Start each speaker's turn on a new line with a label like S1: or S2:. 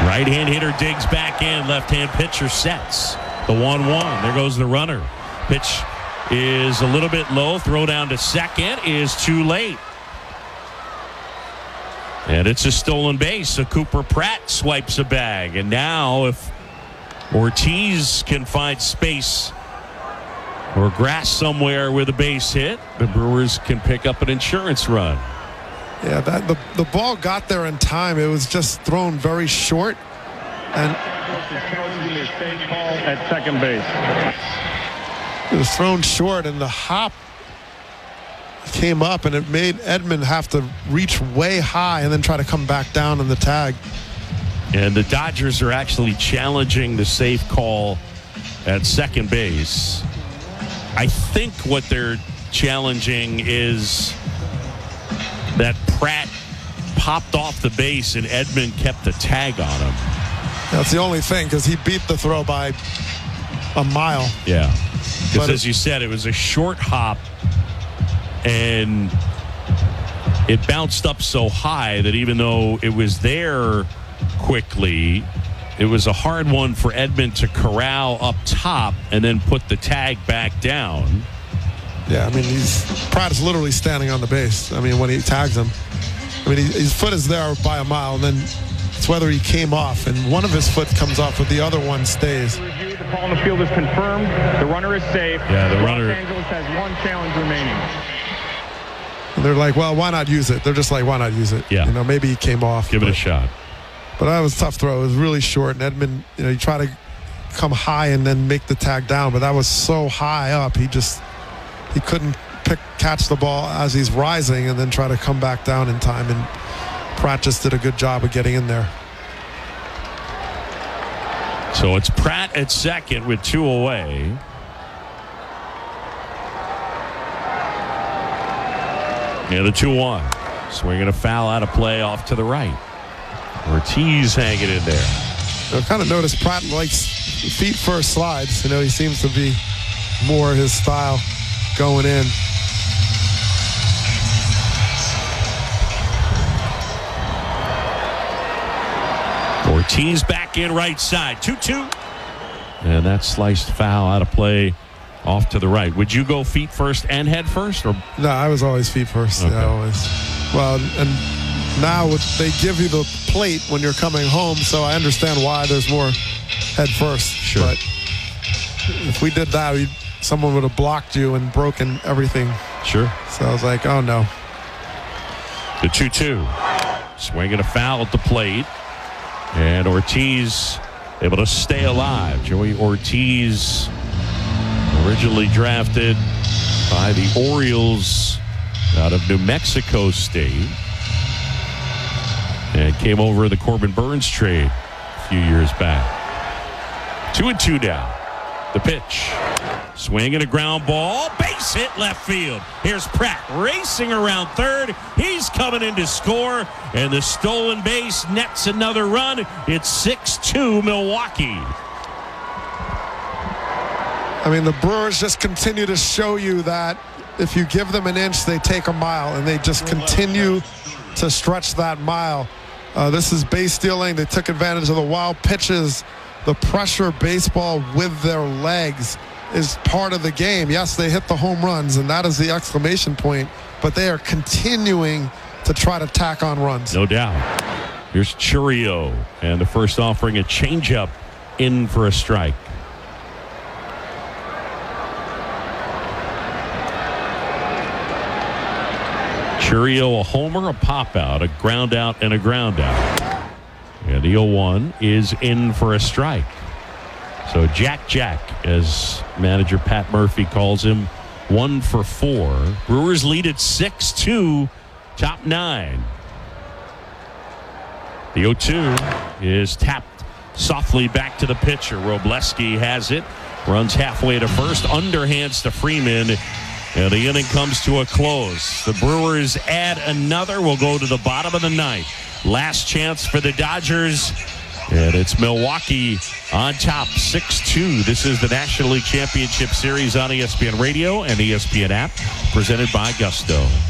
S1: Right-hand hitter digs back in. Left-hand pitcher sets. The 1-1. There goes the runner. Pitch is a little bit low. Throw down to second is too late. And it's a stolen base. So Cooper Pratt swipes a bag. And now if Ortiz can find space or grass somewhere with a base hit, the Brewers can pick up an insurance run.
S2: Yeah, the ball got there in time. It was just thrown very short. And
S3: at second base.
S2: It was thrown short, and the hop came up, and it made Edman have to reach way high and then try to come back down on the tag.
S1: And the Dodgers are actually challenging the safe call at second base. I think what they're challenging is that Pratt popped off the base and Edman kept the tag on him.
S2: That's the only thing, because he beat the throw by a mile.
S1: Yeah. Because as you said, it was a short hop, and it bounced up so high that even though it was there quickly, it was a hard one for Edman to corral up top and then put the tag back down.
S2: Yeah, I mean, Pratt is literally standing on the base. I mean, when he tags him, I mean, his foot is there by a mile, and then it's whether he came off, and one of his foot comes off, but the other one stays.
S3: The call on the field is confirmed. The runner is safe.
S1: Yeah, the runner.
S3: Los Angeles has one challenge remaining.
S2: And they're like, well, why not use it? They're just like, why not use it?
S1: Yeah.
S2: You know, maybe he came off.
S1: Give it a shot.
S2: But that was a tough throw. It was really short, and Edman, you know, he tried to come high and then make the tag down, but that was so high up, he couldn't catch the ball as he's rising and then try to come back down in time, and Pratt just did a good job of getting in there.
S1: So it's Pratt at second with 2 away. Yeah, the 2-1. Swinging a foul out of play off to the right. Ortiz hanging in there.
S2: I've kind of noticed Pratt likes feet first slides. You know, he seems to be more his style going in.
S1: Ortiz back in right side. 2-2. And that sliced foul out of play off to the right. Would you go feet first and head first? Or?
S2: No, I was always feet first.
S1: Okay.
S2: Yeah, always. Well, and now they give you the plate when you're coming home, so I understand why there's more head first.
S1: Sure.
S2: But if we did that, someone would have blocked you and broken everything.
S1: Sure.
S2: So I was like, oh, no.
S1: The 2-2. Swinging a foul at the plate. And Ortiz able to stay alive. Joey Ortiz, originally drafted by the Orioles out of New Mexico State, and came over the Corbin Burns trade a few years back. 2-2 down. The pitch. Swinging a ground ball. Base hit left field. Here's Pratt racing around third. He's coming in to score. And the stolen base nets another run. It's 6-2 Milwaukee.
S2: I mean, the Brewers just continue to show you that if you give them an inch, they take a mile. And they just continue to stretch that mile. This is base stealing. They took advantage of the wild pitches. The pressure baseball with their legs is part of the game. Yes, they hit the home runs, and that is the exclamation point, but they are continuing to try to tack on runs.
S1: No doubt. Here's Chourio, and the first offering, a changeup in for a strike. Chourio, a homer, a pop out, a ground out, and a ground out. And the 0-1 is in for a strike. So Jack, as manager Pat Murphy calls him, 1 for 4. Brewers lead at 6-2, top 9. The 0-2 is tapped softly back to the pitcher. Robleski has it, runs halfway to first, underhands to Freeman, and the inning comes to a close. The Brewers add another. We'll go to the bottom of the ninth. Last chance for the Dodgers, and it's Milwaukee on top, 6-2. This is the National League Championship Series on ESPN Radio and ESPN app, presented by Gusto.